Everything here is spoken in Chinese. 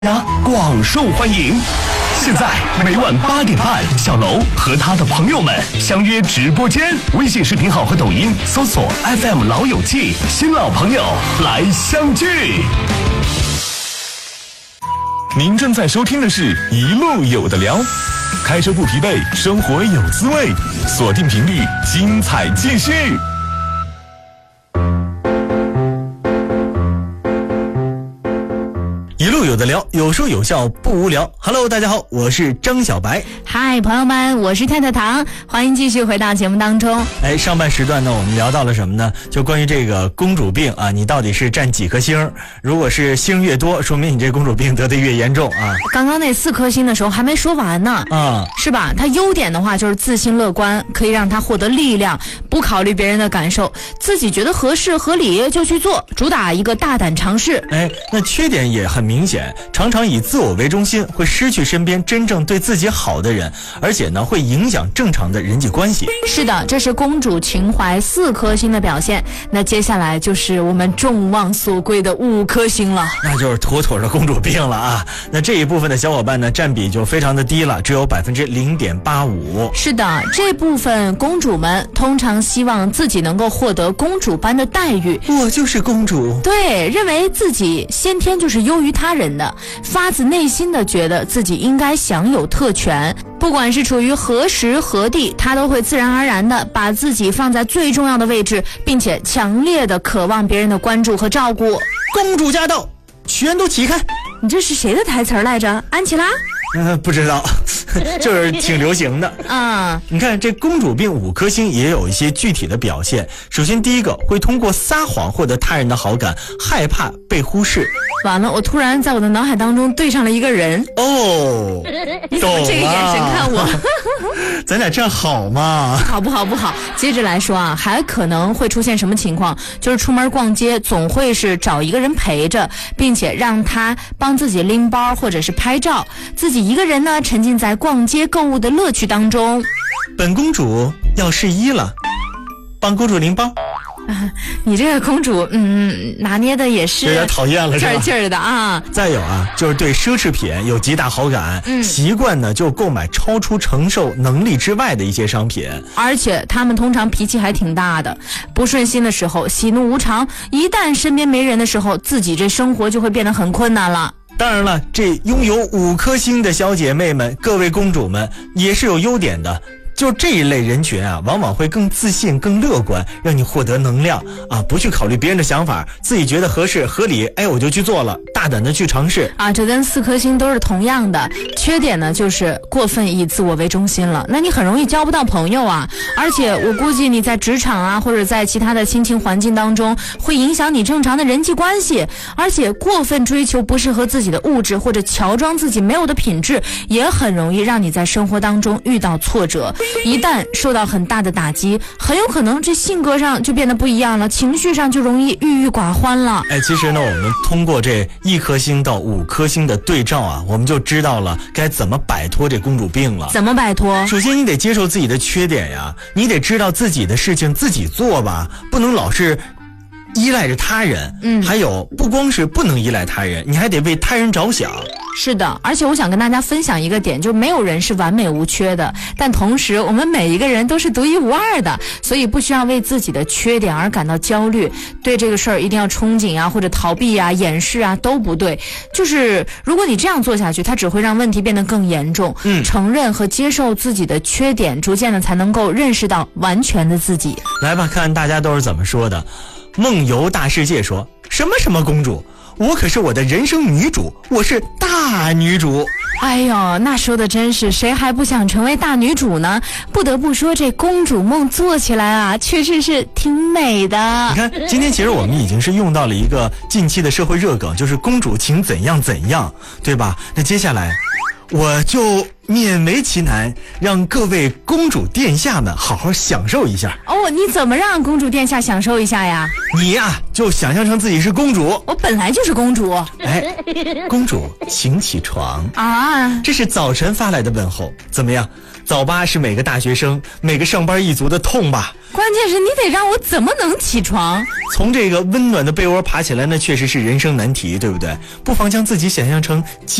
家广受欢迎。现在每晚8点半，小楼和他的朋友们相约直播间，微信视频号和抖音搜索 FM 老友记，新老朋友来相聚。您正在收听的是一路有的聊，开车不疲惫，生活有滋味，锁定频率，精彩继续。 一路有的聊，有说有笑不无聊。Hello， 大家好，我是张小白。 嗨，朋友们，我是太太糖，欢迎继续回到节目当中。 上半时段呢，我们聊到了什么呢？就关于这个公主病啊，你到底是占几颗星？如果是星越多，说明你这公主病得的越严重啊。 刚刚那4颗星的时候还没说完呢，是吧？它优点的话就是自信乐观，可以让他获得力量，不考虑别人的感受，自己觉得合适合理就去做，主打一个大胆尝试。 那缺点也很明显，常常以自我为中心，会失去身边真正对自己好的人，而且呢，会影响正常的人际关系。 是的，这是公主情怀4颗星的表现。那接下来就是我们众望所归的5颗星了， 那就是妥妥的公主病了啊。那这一部分的小伙伴呢，占比就非常的低了，只有 0.85%。 是的，这部分公主们通常希望自己能够获得公主般的待遇， 我就是公主。 对，认为自己先天就是优于他人的，发自内心的觉得自己应该享有特权，不管是处于何时何地，他都会自然而然的把自己放在最重要的位置，并且强烈的渴望别人的关注和照顾。 公主驾到，全都起开！ 你这是谁的台词来着？安琪拉？ 不知道，就是挺流行的。你看这公主病5颗星也有一些具体的表现。首先第一个，会通过撒谎获得他人的好感，害怕被忽视。 完了，我突然在我的脑海当中对上了一个人。你怎么这个眼神看我？ 咱俩这样好吗？ 好不好？不好。接着来说啊，还可能会出现什么情况？就是出门逛街总会是找一个人陪着，并且让他帮自己拎包或者是拍照，自己一个人呢沉浸在逛街购物的乐趣当中。 本公主要试衣了，帮公主拎包。 你这个公主拿捏的也是有点讨厌了，是吧？ 劲儿的啊。 再有啊，就是对奢侈品有极大好感，习惯呢就购买超出承受能力之外的一些商品， 而且他们通常脾气还挺大的，不顺心的时候喜怒无常，一旦身边没人的时候，自己这生活就会变得很困难了。 当然了，这拥有5颗星的小姐妹们，各位公主们也是有优点的。就这一类人群啊，往往会更自信更乐观，让你获得能量啊，不去考虑别人的想法，自己觉得合适合理，我就去做了，大胆的去尝试啊。这跟4颗星都是同样的。缺点呢就是过分以自我为中心了，那你很容易交不到朋友啊。而且我估计你在职场啊或者在其他的亲情环境当中，会影响你正常的人际关系。而且过分追求不适合自己的物质，或者乔装自己没有的品质，也很容易让你在生活当中遇到挫折，一旦受到很大的打击，很有可能这性格上就变得不一样了，情绪上就容易郁郁寡欢了。 其实呢，我们通过这1颗星到5颗星的对照啊，我们就知道了该怎么摆脱这公主病了。 怎么摆脱？ 首先你得接受自己的缺点呀，你得知道自己的事情自己做吧，不能老是依赖着他人。还有不光是不能依赖他人，你还得为他人着想。 是的，而且我想跟大家分享一个点，就是没有人是完美无缺的，但同时我们每一个人都是独一无二的，所以不需要为自己的缺点而感到焦虑，对这个事儿一定要憧憬啊，或者逃避啊、掩饰啊，都不对。就是如果你这样做下去，它只会让问题变得更严重。承认和接受自己的缺点，逐渐的才能够认识到完全的自己。 来吧，看大家都是怎么说的。梦游大世界说，什么公主，我可是我的人生女主，我是大女主。 哎呦，那说的真是，谁还不想成为大女主呢？不得不说，这公主梦做起来啊，确实是挺美的。 你看，今天其实我们已经是用到了一个近期的社会热梗，就是公主请怎样怎样，对吧？那接下来我就勉为其难，让各位公主殿下们好好享受一下。 哦，你怎么让公主殿下享受一下呀？ 你呀，就想象成自己是公主。 我本来就是公主。 哎，公主，请起床啊！ 这是早晨发来的问候，怎么样？早八是每个大学生、每个上班一族的痛吧？ 关键是你得让我怎么能起床？ 从这个温暖的被窝爬起来，那确实是人生难题，对不对？不妨将自己想象成